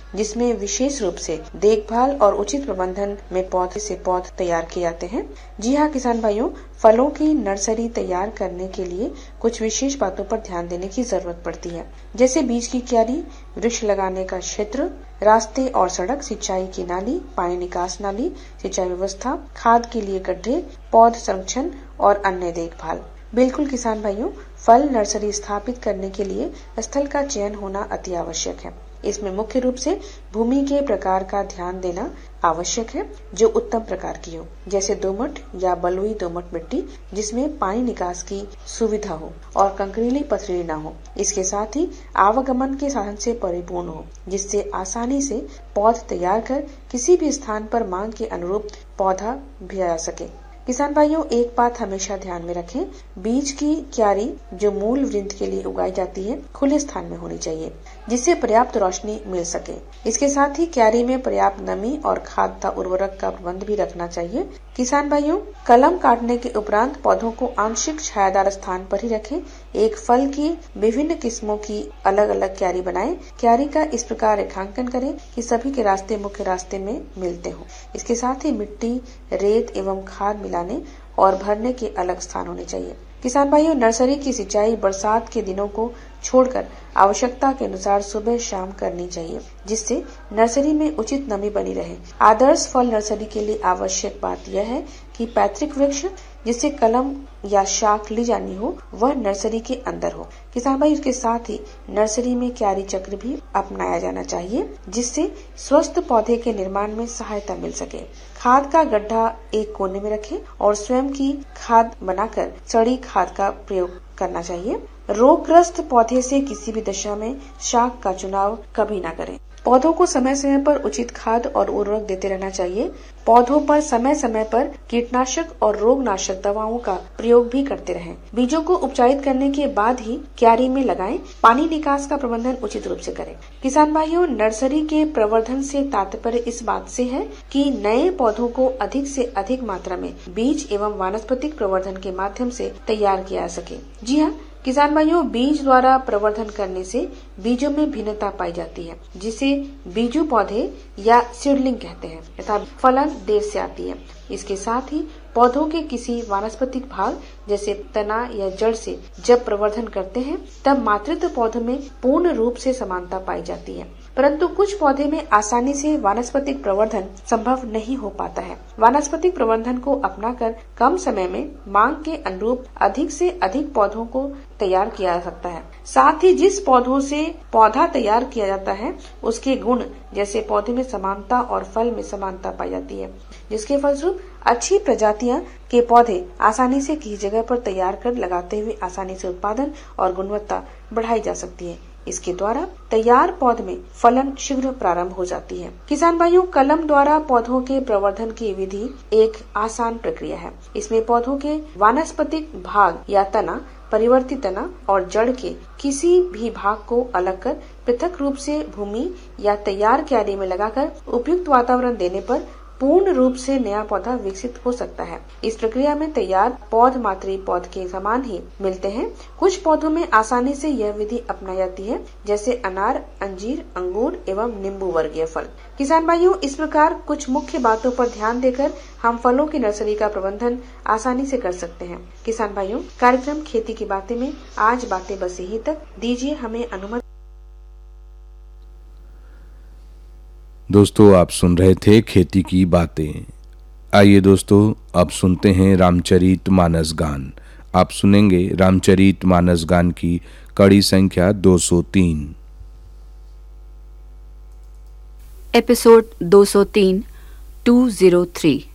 जिसमें विशेष रूप से देखभाल और उचित प्रबंधन में पौधे से पौध तैयार किए जाते हैं। जी हाँ किसान भाइयों, फलों की नर्सरी तैयार करने के लिए कुछ विशेष बातों पर ध्यान देने की जरूरत पड़ती है, जैसे बीज की क्यारी, वृक्ष लगाने का क्षेत्र, रास्ते और सड़क, सिंचाई की नाली, पानी निकास नाली, सिंचाई व्यवस्था, खाद के लिए गड्ढे, पौध संरक्षण और अन्य देखभाल। बिल्कुल किसान भाइयों, फल नर्सरी स्थापित करने के लिए स्थल का चयन होना अति आवश्यक है। इसमें मुख्य रूप से भूमि के प्रकार का ध्यान देना आवश्यक है, जो उत्तम प्रकार की हो, जैसे दोमट या बलुई दोमट मिट्टी जिसमें पानी निकास की सुविधा हो और कंकरीली पथरीली न हो। इसके साथ ही आवागमन के साधन से परिपूर्ण हो, जिससे आसानी से पौध तैयार कर किसी भी स्थान पर मांग के अनुरूप पौधा भी आ सके। किसान भाइयों, एक बात हमेशा ध्यान में रखें, बीज की क्यारी जो मूल वृंत के लिए उगाई जाती है खुले स्थान में होनी चाहिए, जिससे पर्याप्त रोशनी मिल सके। इसके साथ ही क्यारी में पर्याप्त नमी और खाद तथा उर्वरक का प्रबंध भी रखना चाहिए। किसान भाइयों, कलम काटने के उपरांत पौधों को आंशिक छायादार स्थान पर ही रखें। एक फल की विभिन्न किस्मों की अलग अलग क्यारी बनाएं। क्यारी का इस प्रकार रेखांकन करें कि सभी के रास्ते मुख्य रास्ते में मिलते हों। इसके साथ ही मिट्टी, रेत एवं खाद मिलाने और भरने के अलग स्थान होने चाहिए। किसान भाइयों, नर्सरी की सिंचाई बरसात के दिनों को छोड़कर आवश्यकता के अनुसार सुबह शाम करनी चाहिए, जिससे नर्सरी में उचित नमी बनी रहे। आदर्श फल नर्सरी के लिए आवश्यक बात यह है कि पैतृक वृक्ष जिससे कलम या शाख ली जानी हो वह नर्सरी के अंदर हो। किसान भाई, इसके साथ ही नर्सरी में क्यारी चक्र भी अपनाया जाना चाहिए, जिससे स्वस्थ पौधे के निर्माण में सहायता मिल सके। खाद का गड्ढा एक कोने में रखें और स्वयं की खाद बनाकर सड़ी खाद का प्रयोग करना चाहिए। रोगग्रस्त पौधे से किसी भी दशा में शाख का चुनाव कभी न करें। पौधों को समय समय पर उचित खाद और उर्वरक देते रहना चाहिए। पौधों पर समय समय पर कीटनाशक और रोगनाशक दवाओं का प्रयोग भी करते रहें। बीजों को उपचारित करने के बाद ही क्यारी में लगाएं। पानी निकास का प्रबंधन उचित रूप से करें। किसान भाइयों, नर्सरी के प्रवर्धन से तात्पर्य इस बात से है कि नए पौधों को अधिक से अधिक मात्रा में बीज एवं वानस्पतिक प्रवर्धन के माध्यम से तैयार किया जा सके। जी हाँ किसान भाइयों, बीज द्वारा प्रवर्धन करने से बीजों में भिन्नता पाई जाती है, जिसे बीजू पौधे या सीडलिंग कहते हैं तथा फलन देर से आती है। इसके साथ ही पौधों के किसी वानस्पतिक भाग जैसे तना या जड़ से जब प्रवर्धन करते हैं तब मातृत्व पौधों में पूर्ण रूप से समानता पाई जाती है, परंतु कुछ पौधे में आसानी से वानस्पतिक प्रवर्धन संभव नहीं हो पाता है। वानस्पतिक प्रवर्धन को अपनाकर कम समय में मांग के अनुरूप अधिक से अधिक पौधों को तैयार किया जा सकता है। साथ ही जिस पौधों से पौधा तैयार किया जाता है उसके गुण जैसे पौधे में समानता और फल में समानता पाई जाती है, जिसके फलस्वरूप अच्छी प्रजातियां के पौधे आसानी से किसी जगह पर तैयार कर लगाते हुए आसानी से उत्पादन और गुणवत्ता बढ़ाई जा सकती है। इसके द्वारा तैयार पौध में फलन शीघ्र प्रारंभ हो जाती है। किसान भाइयों, कलम द्वारा पौधों के प्रवर्धन की विधि एक आसान प्रक्रिया है। इसमें पौधों के वानस्पतिक भाग या तना, परिवर्तित तना और जड़ के किसी भी भाग को अलग कर पृथक रूप से भूमि या तैयार क्यारी में लगाकर उपयुक्त वातावरण देने पर पूर्ण रूप से नया पौधा विकसित हो सकता है। इस प्रक्रिया में तैयार पौध मातृ पौध के समान ही मिलते हैं। कुछ पौधों में आसानी से यह विधि अपनाई जाती है, जैसे अनार, अंजीर, अंगूर एवं नींबू वर्गीय फल। किसान भाइयों, इस प्रकार कुछ मुख्य बातों पर ध्यान देकर हम फलों की नर्सरी का प्रबंधन आसानी से कर सकते हैं। किसान भाइयों, कार्यक्रम खेती की बातें में आज बातें बस यही तक। दीजिए हमें अनुमति। दोस्तों, आप सुन रहे थे खेती की बातें। आइए दोस्तों, अब सुनते हैं रामचरित मानस गान। आप सुनेंगे रामचरित मानस गान की कड़ी संख्या 203। एपिसोड 203 203।